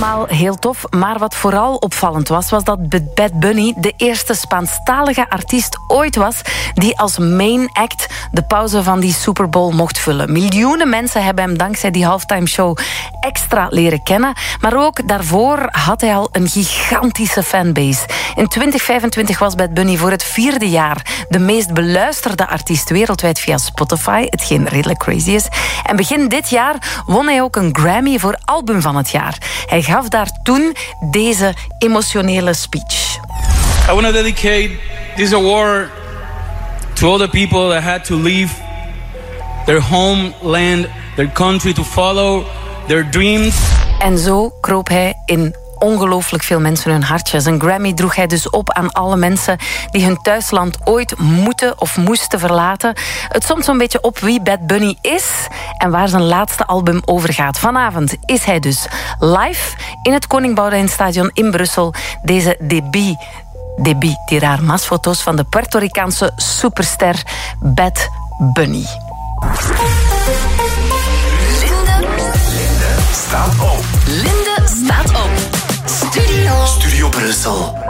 allemaal heel tof. Maar wat vooral opvallend was dat Bad Bunny de eerste Spaanstalige artiest ooit was die als main act de pauze van die Super Bowl mocht vullen. Miljoenen mensen hebben hem dankzij die halftime show extra leren kennen. Maar ook daarvoor had hij al een gigantische fanbase. In 2025 was Bad Bunny voor het 4e jaar de meest beluisterde artiest wereldwijd via Spotify, hetgeen redelijk crazy is. En begin dit jaar won hij ook een Grammy voor album van het jaar. Hij gaf daar toen deze emotionele speech. I want to dedicate this award to all the people that had to leave their homeland, their country to follow their dreams. En zo kroop hij in ongelooflijk veel mensen hun hartjes. Een Grammy droeg hij dus op aan alle mensen die hun thuisland ooit moeten of moesten verlaten. Het somt zo'n beetje op wie Bad Bunny is en waar zijn laatste album over gaat. Vanavond is hij dus live in het Koning Boudewijn Stadion in Brussel. Deze debut tirar más foto's van de Puerto Ricaanse superster Bad Bunny. Linde staat op. Linde staat op. Studio Brussel.